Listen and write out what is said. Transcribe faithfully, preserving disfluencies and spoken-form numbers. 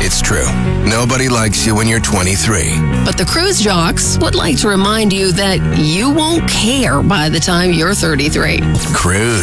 It's true. Nobody likes you when you're twenty-three. But the cruise jocks would like to remind you that you won't care by the time you're thirty-three. Cruise.